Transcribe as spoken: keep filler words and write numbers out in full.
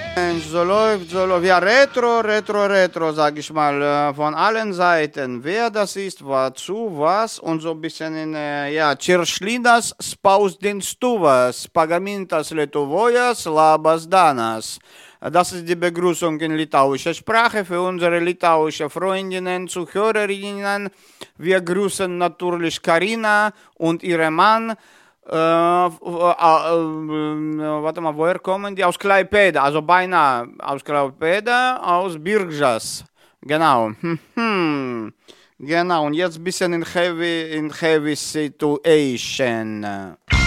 So läuft, so läuft. Ja, Retro, Retro, Retro, sag ich mal, äh, von allen Seiten. Wer das ist, wozu, was und so ein bisschen in, äh, ja, Čiršlynas spausdinstuvas, pagamintas Lietuvojas, labas danas. Das ist die Begrüßung in litauischer Sprache für unsere litauische Freundinnen, Zuhörerinnen. Wir grüßen natürlich Karina und ihren Mann. Äh, äh, äh, warte mal, woher kommen die? Aus Klaipėda, also beinahe aus Klaipėda, aus Birgžas. Genau. Hm, genau, und jetzt ein bisschen in heavy, in heavy situation.